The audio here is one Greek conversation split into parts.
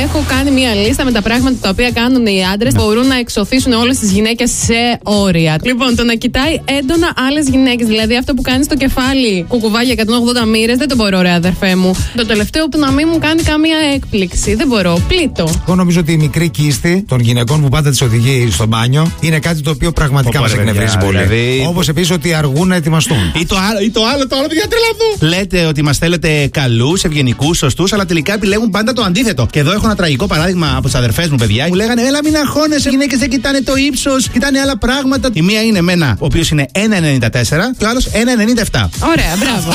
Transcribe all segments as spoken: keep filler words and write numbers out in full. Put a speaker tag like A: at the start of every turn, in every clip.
A: έχω κάνει μία λίστα με τα πράγματα τα οποία κάνουν οι άντρες. Μπορούν να εξωθήσουν όλες τις γυναίκες σε όρια. Λοιπόν, το να κοιτάει έντονα άλλες γυναίκες. Δηλαδή αυτό που κάνει στο κεφάλι κουκουβάγια εκατόν ογδόντα μοίρες, δεν το μπορώ, ρε αδερφέ μου. Το τελευταίο που να μην μου κάνει καμία έκπληξη. Δεν μπορώ. Πλήττω.
B: Εγώ νομίζω ότι η μικρή κίστη των γυναικών που πάντα τις οδηγεί στο μπάνιο είναι κάτι το οποίο πραγματικά μας εκνευρίζει πολύ. Δηλαδή... Όπως επίσης ότι αργούν να ετοιμαστούν.
C: Ή το άλλο, ή το άλλο, το άλλο, παιδιά, τρελαθώ. Λέτε ότι μας θέλετε καλούς, ευγενικούς, σωστούς, αλλά τελικά επιλέγουν πάντα το αντίθετο. Και εδώ έχω ένα τραγικό παράδειγμα από τις αδερφές μου, παιδιά. Μου λέγανε, έλα μην αγχώνεσαι, οι γυναίκες δεν κοιτάνε το ύψος, κοιτάνε άλλα πράγματα. Η μία είναι εμένα, ο οποίος είναι ένα ενενήντα τέσσερα και ο άλλος ένα ενενήντα επτά.
A: Ωραία, μπράβο.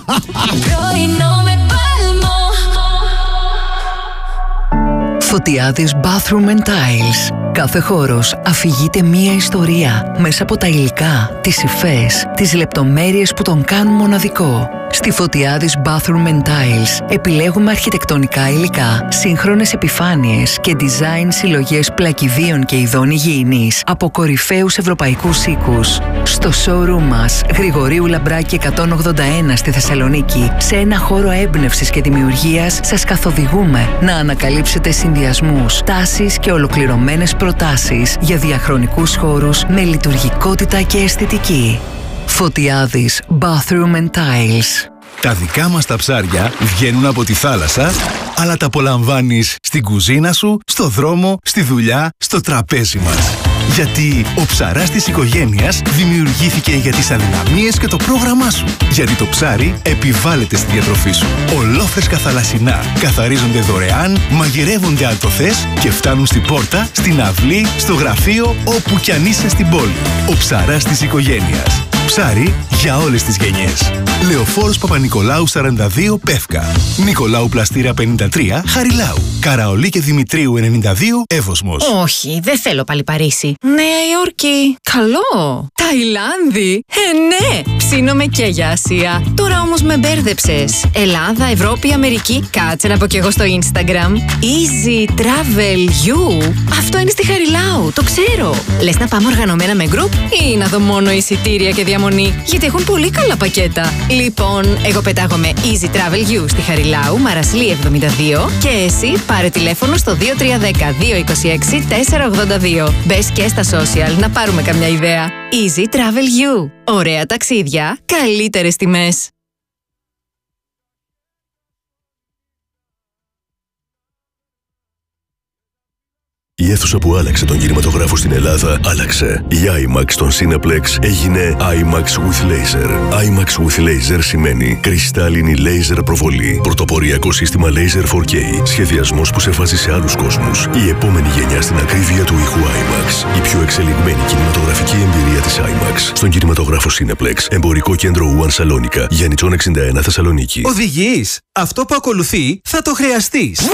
D: Φωτιάδης Bathroom and Tiles. Κάθε χώρος αφηγείται μία ιστορία μέσα από τα υλικά, τις υφές, τις λεπτομέρειες που τον κάνουν μοναδικό. Στη Φωτιάδης Bathroom and Tiles επιλέγουμε αρχιτεκτονικά υλικά, σύγχρονες επιφάνειες και design συλλογές πλακιδίων και ειδών υγιεινής από κορυφαίους ευρωπαϊκούς οίκους. Στο showroom μας, Γρηγορίου Λαμπράκη εκατόν ογδόντα ένα στη Θεσσαλονίκη, σε ένα χώρο έμπνευσης και δημιουργίας, σας καθοδηγούμε να ανακαλύψετε συνδυασμούς, τάσεις και ολοκληρωμένες προτάσεις για διαχρονικούς χώρους με λειτουργικότητα και αισθητική. Φωτιάδης Bathroom and Tiles.
E: Τα δικά μας τα ψάρια βγαίνουν από τη θάλασσα, αλλά τα απολαμβάνεις στην κουζίνα σου, στο δρόμο, στη δουλειά, στο τραπέζι μας. Γιατί ο ψαράς της οικογένειας δημιουργήθηκε για τις αδυναμίες και το πρόγραμμά σου. Γιατί το ψάρι επιβάλλεται στη διατροφή σου. Ολόφρεσκα θαλασσινά καθαρίζονται δωρεάν, μαγειρεύονται αν το θες και φτάνουν στην πόρτα, στην αυλή, στο γραφείο, όπου κι αν είσαι στην πόλη. Ο ψαράς της οικογένειας. Ψάρι για όλες τις γενιές. Λεωφόρος Παπα-Νικολάου σαράντα δύο Πεύκα. Νικολάου Πλαστήρα πενήντα τρία Χαριλάου. Καραολί και Δημητρίου ενενήντα δύο Εύωσμος.
F: Όχι, δεν θέλω πάλι Παρίσι. Νέα Υόρκη. Καλό. Ταϊλάνδη. Ε, ναι. Ψήνομαι και για Ασία. Τώρα όμως με μπέρδεψες. Ελλάδα, Ευρώπη, Αμερική. Κάτσε να πω κι εγώ στο Instagram. Easy Travel You. Αυτό είναι στη Χαριλάου. Το ξέρω. Λες να πάμε οργανωμένα με group ή να δω μόνο εισιτήρια και διαμονή? Γιατί έχουν πολύ καλά πακέτα. Λοιπόν, εγώ πετάγομαι Easy Travel You στη Χαριλάου, Μαρασλή εβδομήντα δύο και εσύ πάρε τηλέφωνο στο δύο τρία ένα μηδέν δύο είκοσι έξι τετρακόσια ογδόντα δύο. Μπες και στα social να πάρουμε καμιά ιδέα. Easy Travel You. Ωραία ταξίδια, καλύτερες τιμές.
G: Η αίθουσα που άλλαξε τον κινηματογράφο στην Ελλάδα άλλαξε. Η IMAX στον Cineplex έγινε IMAX with Laser. IMAX with Laser σημαίνει κρυστάλλινη laser προβολή. Πρωτοποριακό σύστημα Laser φορ κέι. Σχεδιασμός που σε βάζει σε άλλους κόσμους. Η επόμενη γενιά στην ακρίβεια του ήχου IMAX. Η πιο εξελιγμένη κινηματογραφική εμπειρία της IMAX στον κινηματογράφο Cineplex. Εμπορικό κέντρο One Σαλόνικα. Γιάννητσον εξήντα ένα Θεσσαλονίκη.
H: Οδηγείς. Αυτό που ακολουθεί θα το χρειαστείς.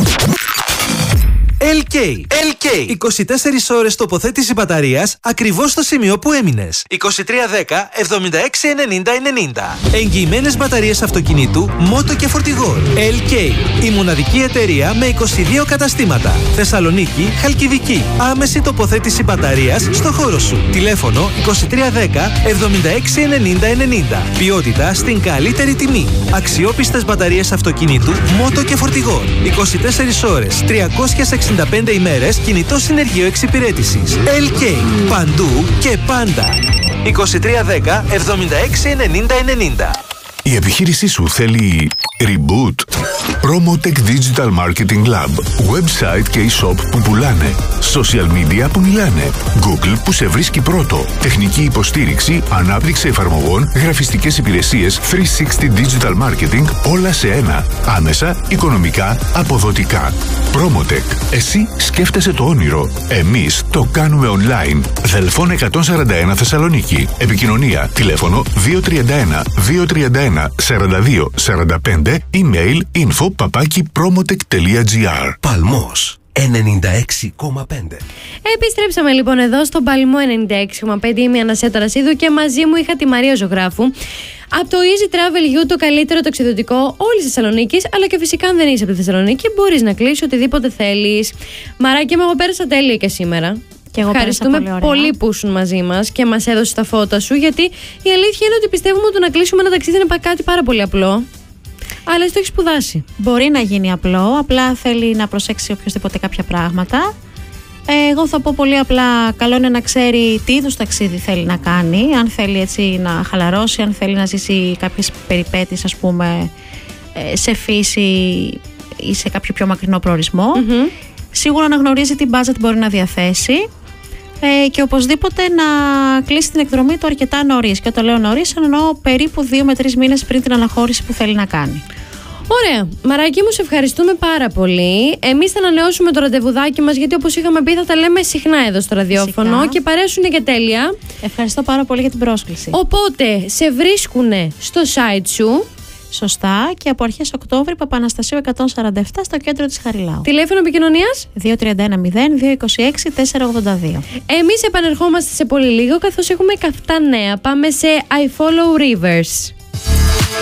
H: ελ κέι. ελ κέι. είκοσι τέσσερις ώρες τοποθέτηση μπαταρίας ακριβώς στο σημείο που έμεινες. είκοσι τρία δέκα εβδομήντα έξι ενενήντα ενενήντα. Εγγυημένες μπαταρίες αυτοκινήτου, μότο και φορτηγό. ελ κέι. Η μοναδική εταιρεία με είκοσι δύο καταστήματα. Θεσσαλονίκη, Χαλκιδική. Άμεση τοποθέτηση μπαταρίας στο χώρο σου. Τηλέφωνο είκοσι τρία δέκα εβδομήντα έξι ενενήντα ενενήντα. Ποιότητα στην καλύτερη τιμή. Αξιόπιστες μπαταρίες αυτοκινήτου, μότο και φορτηγό. είκοσι τέσσερις ώρες, τριακόσιες εξήντα πέντε ημέρες κινητό συνεργείο εξυπηρέτησης. ελ κέι. Παντού και πάντα. είκοσι τρία δέκα εβδομήντα έξι ενενήντα ενενήντα.
E: Η επιχείρησή σου θέλει reboot? Promotech Digital Marketing Lab. Website και e-shop που πουλάνε. Social media που μιλάνε. Google που σε βρίσκει πρώτο. Τεχνική υποστήριξη, ανάπτυξη εφαρμογών, γραφιστικές υπηρεσίες, τριακόσια εξήντα Digital Marketing, όλα σε ένα. Άμεσα, οικονομικά, αποδοτικά. Promotech. Εσύ σκέφτεσαι το όνειρο. Εμείς το κάνουμε online. Δελφών εκατόν σαράντα ένα Θεσσαλονίκη. Επικοινωνία. Τηλέφωνο δύο τρία ένα δύο τρία ένα σαράντα δύο σαράντα πέντε. Email info παπάκι promotech τελεία gr.
I: Παλμός ενενήντα έξι κόμμα πέντε.
J: Επιστρέψαμε λοιπόν εδώ στον Παλμό ενενήντα έξι κόμμα πέντε. Είμαι η Αναστασία Ταρασίδου και μαζί μου είχα τη Μαρία Ζωγράφου από το Easy Travel You, το καλύτερο ταξιδιωτικό όλης της Θεσσαλονίκης. Αλλά και φυσικά, αν δεν είσαι από τη Θεσσαλονίκη, μπορείς να κλείσεις οτιδήποτε θέλεις. Μαράκι μου, εγώ πέρασα τέλεια και σήμερα.
K: Και εγώ
J: ευχαριστούμε
K: πολύ,
J: πολύ που ήσουν μαζί μας και μας έδωσες τα φώτα σου, γιατί η αλήθεια είναι ότι πιστεύουμε ότι να κλείσουμε ένα ταξίδι είναι κάτι πάρα πολύ απλό. Αλλά εσύ το έχεις σπουδάσει.
K: Μπορεί να γίνει απλό, απλά θέλει να προσέξει οποιοδήποτε κάποια πράγματα. Ε, εγώ θα πω πολύ απλά, καλό είναι να ξέρει τι είδους ταξίδι θέλει να κάνει, αν θέλει έτσι να χαλαρώσει, αν θέλει να ζήσει κάποιες περιπέτειες, ας πούμε, σε φύση ή σε κάποιο πιο μακρινό προορισμό. Mm-hmm. Σίγουρα να γνωρίζει τι budget μπορεί να διαθέσει ε, και οπωσδήποτε να κλείσει την εκδρομή του αρκετά νωρίς. Και όταν λέω νωρίς, εννοώ περίπου δύο με τρεις μήνες πριν την αναχώρηση που θέλει να κάνει.
J: Ωραία. Μαράκι μου, σε ευχαριστούμε πάρα πολύ. Εμείς θα ανανεώσουμε το ραντεβουδάκι μας, γιατί όπως είχαμε πει θα τα λέμε συχνά εδώ στο ραδιόφωνο. Φυσικά. Και παρέσουν και τέλεια.
K: Ευχαριστώ πάρα πολύ για την πρόσκληση.
J: Οπότε, σε βρίσκουνε στο site σου.
K: Σωστά, και από αρχές Οκτώβρη, Παπαναστασίου εκατόν σαράντα επτά, στο κέντρο της Χαριλάου.
J: Τηλέφωνο επικοινωνίας
K: δύο τρία ένα μηδέν δύο δύο έξι τέσσερα ογδόντα δύο.
J: Εμείς επανερχόμαστε σε πολύ λίγο, καθώς έχουμε καυτά νέα. Πάμε σε I Follow Rivers.